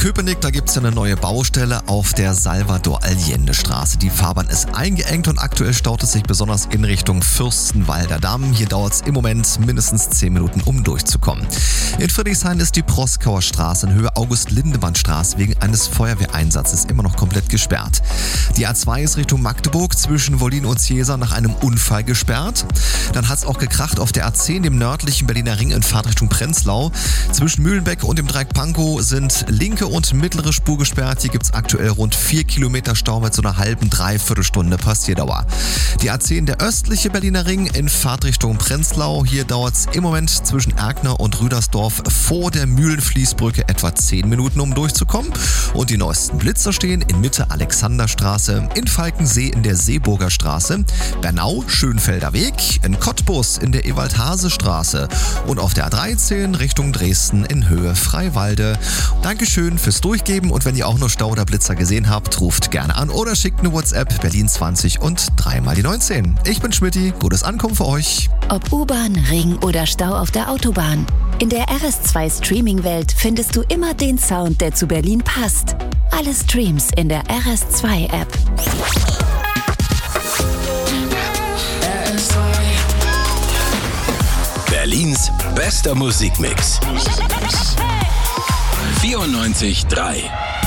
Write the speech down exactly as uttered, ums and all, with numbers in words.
Köpenick, da gibt es ja eine neue Baustelle auf der Salvador-Allende-Straße. Die Fahrbahn ist eingeengt und aktuell staut es sich besonders in Richtung Fürstenwalder Damm. Hier dauert es im Moment mindestens zehn Minuten, um durchzukommen. In Friedrichshain ist die Proskauer Straße in Höhe August-Lindemann-Straße wegen eines Feuerwehreinsatzes immer noch komplett gesperrt. Die A zwei ist Richtung Magdeburg zwischen Wollin und Ciesa nach einem Unfall gesperrt. Dann hat es auch gekracht auf der A zehn, dem nördlichen Berliner Ring in Fahrtrichtung Prenzlau. Zwischen Mühlenbeck und dem Dreieck Pankow sind linke und mittlere Spur gesperrt. Hier gibt es aktuell rund vier Kilometer Stau mit so einer halben, dreiviertel Stunde Passierdauer. Die A zehn, der östliche Berliner Ring in Fahrtrichtung Prenzlau. Hier dauert es im Moment zwischen Erkner und Rüdersdorf vor der Mühlenfließbrücke etwa zehn Minuten, um durchzukommen. Und die neuesten Blitzer stehen in Mitte Alexanderstraße, in Falkensee in der Seeburger Straße, Bernau Schönfelder Weg, in Cottbus in der Ewald-Hase-Straße und auf der A dreizehn Richtung Dresden in Höhe Freiwalde. Dankeschön fürs Durchgeben und wenn ihr auch noch Stau oder Blitzer gesehen habt, ruft gerne an oder schickt eine WhatsApp Berlin zwanzig und dreimal die neunzehn. Ich bin Schmidti, gutes Ankommen für euch. Ob U-Bahn, Ring oder Stau auf der Autobahn. In der R S zwei Streaming-Welt findest du immer den Sound, der zu Berlin passt. Alle Streams in der R S zwei App. Berlins bester Musikmix. vierundneunzig Komma drei